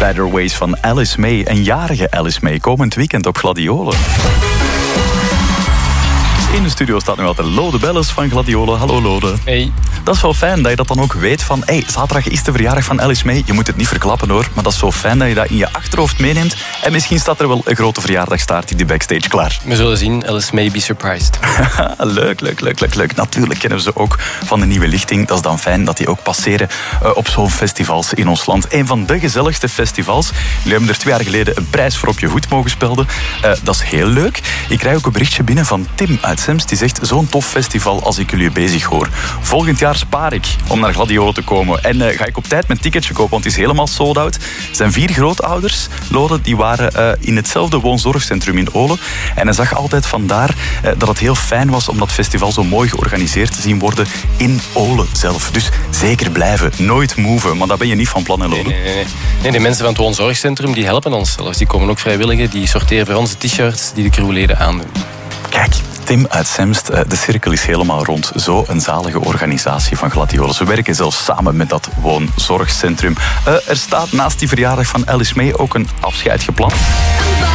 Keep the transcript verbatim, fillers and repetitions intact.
Better Ways van Alice May. Een jarige Alice May, komend weekend op Gladiolen. In de studio staat nu altijd Lode Belles van Gladiolen. Hallo Lode. Hey. Dat is wel fijn dat je dat dan ook weet van... Hey, zaterdag is de verjaardag van Alice May. Je moet het niet verklappen hoor. Maar dat is zo fijn dat je dat in je achterhoofd meeneemt. En misschien staat er wel een grote verjaardagstaart in de backstage klaar. We zullen zien. Alice May, be surprised. leuk, leuk, leuk, leuk, leuk. Natuurlijk kennen we ze ook van de nieuwe lichting. Dat is dan fijn dat die ook passeren uh, op zo'n festivals in ons land. Een van de gezelligste festivals. Jullie hebben er twee jaar geleden een prijs voor op je hoed mogen spelden. Uh, dat is heel leuk. Ik krijg ook een berichtje binnen van Tim uit Semst. Die zegt, zo'n tof festival als ik jullie bezig hoor. Volgend jaar spaar ik om naar Gladiolen te komen. En uh, ga ik op tijd mijn ticketje kopen, want het is helemaal sold out. Er zijn vier grootouders, Lode, die waren uh, in hetzelfde woonzorgcentrum in Olen. En hij zag altijd vandaar uh, dat het heel fijn was om dat festival zo mooi georganiseerd te zien worden in Olen zelf. Dus zeker blijven, nooit moven. Maar dat ben je niet van plan, hè, Lode? Nee, nee, nee. nee, de mensen van het woonzorgcentrum die helpen ons zelfs. Die komen ook vrijwilligen, die sorteren voor ons de t-shirts die de crewleden aandoen. Kijk, Tim uit Semst, de cirkel is helemaal rond. Zo een zalige organisatie van Gladiolen. Ze werken zelfs samen met dat woonzorgcentrum. Uh, er staat naast die verjaardag van Alice May ook een afscheid gepland.